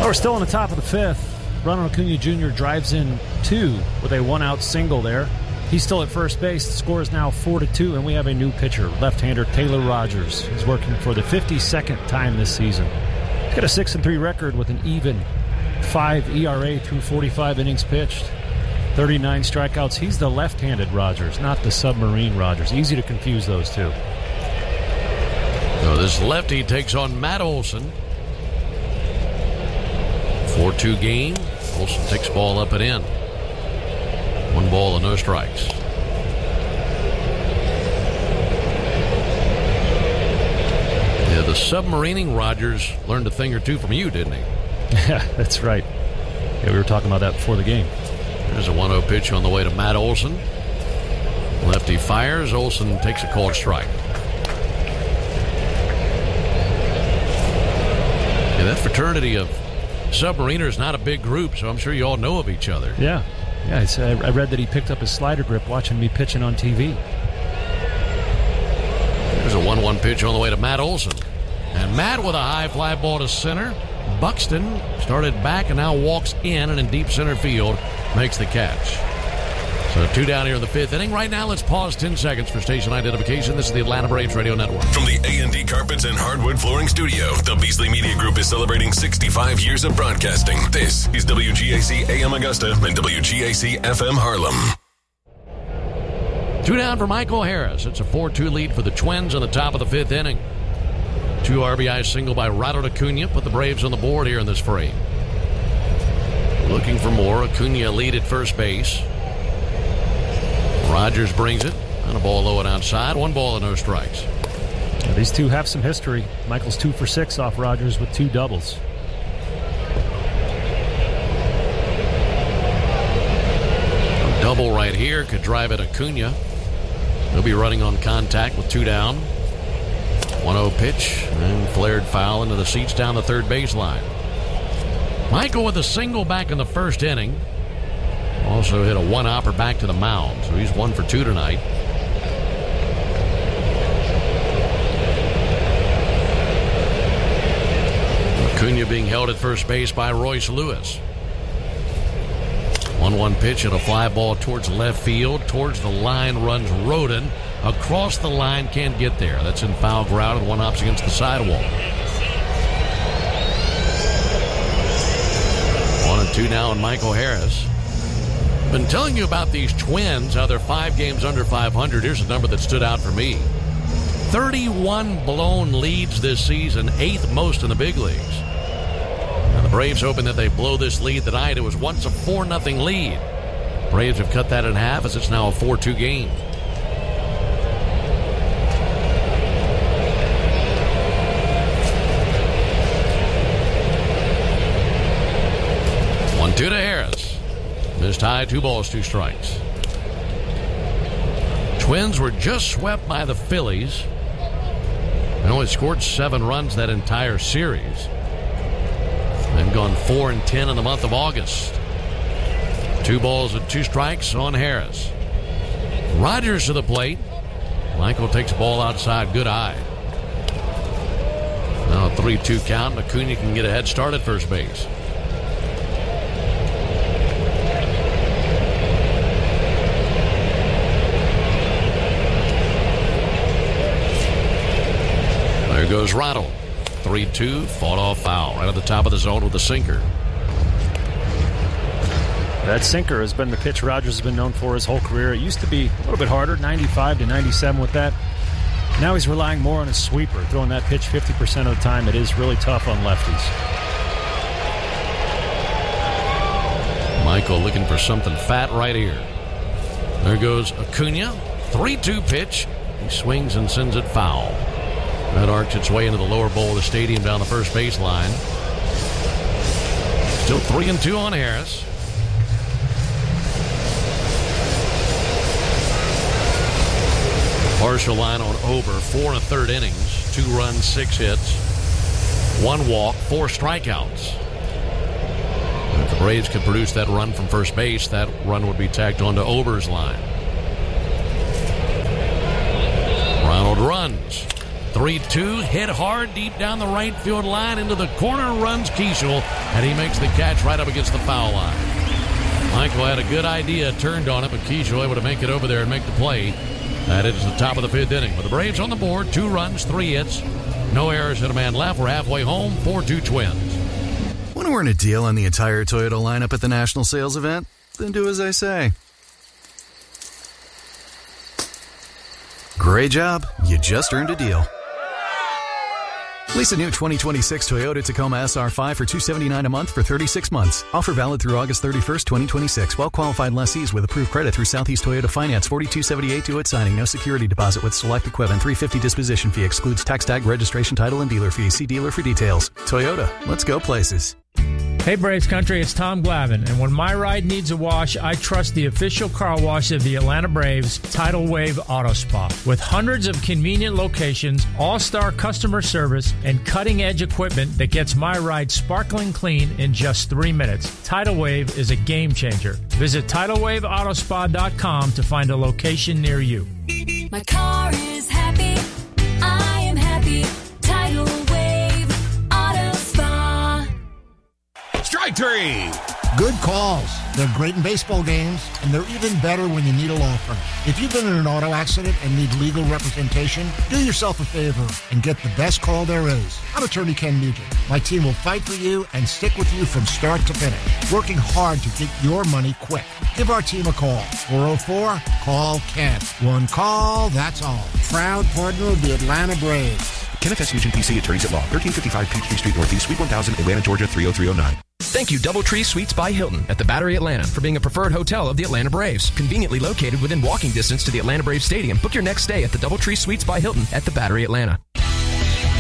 We're still on the top of the fifth. Ronald Acuna Jr. drives in 2 with a 1-out single there. He's still at first base. The score is now 4-2, and we have a new pitcher, left-hander Taylor Rogers. He's working for the 52nd time this season. He's got a 6-3 record with an even 5 ERA through 45 innings pitched. 39 strikeouts. He's the left-handed Rogers, not the submarine Rogers. Easy to confuse those two. So this lefty takes on Matt Olson. 4-2 game. Olson takes ball up and in. 1 ball and no strikes. Yeah, the submarining Rogers learned a thing or two from you, didn't he? Yeah, that's right. Yeah, we were talking about that before the game. There's a 1-0 pitch on the way to Matt Olson. Lefty fires. Olson takes a called strike. Yeah, that fraternity of submariners not a big group, so I'm sure you all know of each other. Yeah. I read that he picked up his slider grip watching me pitching on TV. There's a 1-1 pitch on the way to Matt Olson. And Matt with a high fly ball to center. Buxton started back and now walks in and in deep center field makes the catch. So 2 down here in the 5th inning. Right now, let's pause 10 seconds for station identification. This is the Atlanta Braves Radio Network. From the A&D Carpets and Hardwood Flooring Studio, the Beasley Media Group is celebrating 65 years of broadcasting. This is WGAC AM Augusta and WGAC FM Harlem. 2 down for Michael Harris. It's a 4-2 lead for the Twins on the top of the 5th inning. 2 RBI single by Ronald Acuna put the Braves on the board here in this frame. Looking for more. Acuna lead at first base. Rogers brings it. And a ball low and outside. 1 ball and no strikes. Yeah, these two have some history. Michael's 2 for 6 off Rogers with 2 doubles. A double right here could drive it Acuna. He'll be running on contact with 2 down. 1-0 pitch and flared foul into the seats down the third baseline. Michael with a single back in the 1st inning. Also hit a 1-hopper back to the mound, so he's 1 for 2 tonight. Acuna being held at first base by Royce Lewis. 1-1 pitch and a fly ball towards left field. Towards the line runs Rodin. Across the line, can't get there. That's in foul ground and 1 hops against the sidewall. 1-2 now on Michael Harris. Been telling you about these Twins, how they're 5 games under 500. Here's a number that stood out for me. 31 blown leads this season, 8th most in the big leagues. Now the Braves hoping that they blow this lead tonight. It was once a 4-0 lead. Braves have cut that in half as it's now a 4-2 game. Two to Harris. Missed high, 2 balls, 2 strikes. Twins were just swept by the Phillies. They only scored 7 runs that entire series. They've gone 4-10 in the month of August. 2 balls and 2 strikes on Harris. Rogers to the plate. Michael takes a ball outside, good eye. Now a 3-2 count. Acuna can get a head start at first base. There goes Ronald. 3-2, fought off foul. Right at the top of the zone with the sinker. That sinker has been the pitch Rogers has been known for his whole career. It used to be a little bit harder, 95 to 97 with that. Now he's relying more on his sweeper, throwing that pitch 50% of the time. It is really tough on lefties. Michael looking for something fat right here. There goes Acuna. 3-2 pitch. He swings and sends it foul. That arcs its way into the lower bowl of the stadium down the first baseline. Still 3-2 on Harris. Partial line on Ober. 4 1/3 innings. 2 runs, 6 hits. 1 walk, 4 strikeouts. If the Braves could produce that run from first base, that run would be tacked onto Ober's line. Ronald runs. 3-2, hit hard deep down the right field line into the corner, runs Keishel, and he makes the catch right up against the foul line. Michael had a good idea, turned on it, but Keishel able to make it over there and make the play. That is the top of the 5th inning. With the Braves on the board, 2 runs, 3 hits, no errors and a man left. We're halfway home, 4-2 Twins. Want to earn a deal on the entire Toyota lineup at the National Sales Event? Then do as I say. Great job. You just earned a deal. Lease a new 2026 Toyota Tacoma SR5 for $279 a month for 36 months. Offer valid through August 31st, 2026. Well-qualified lessees with approved credit through Southeast Toyota Finance. $42.78 due at signing. No security deposit with select equipment. $350 disposition fee. Excludes tax tag, registration, title, and dealer fees. See dealer for details. Toyota. Let's go places. Hey Braves Country, it's Tom Glavine, and when my ride needs a wash, I trust the official car wash of the Atlanta Braves, Tidal Wave Auto Spa. With hundreds of convenient locations, all-star customer service, and cutting-edge equipment that gets my ride sparkling clean in just 3 minutes, Tidal Wave is a game changer. Visit TidalWaveAutospa.com to find a location near you. My car is happy, I am happy, Tidal Wave Auto Spa. Strike 3. Good calls. They're great in baseball games, and they're even better when you need a law firm. If you've been in an auto accident and need legal representation, do yourself a favor and get the best call there is. I'm attorney Ken Nugent. My team will fight for you and stick with you from start to finish, working hard to get your money quick. Give our team a call. 404-CALL-KEN. One call, that's all. Proud partner of the Atlanta Braves. Kenneth S. Nugent, PC, Attorneys at Law, 1355 Peachtree Street Northeast, Suite 1000, Atlanta, Georgia, 30309. Thank you, Doubletree Suites by Hilton at the Battery Atlanta, for being a preferred hotel of the Atlanta Braves. Conveniently located within walking distance to the Atlanta Braves Stadium. Book your next stay at the Doubletree Suites by Hilton at the Battery Atlanta.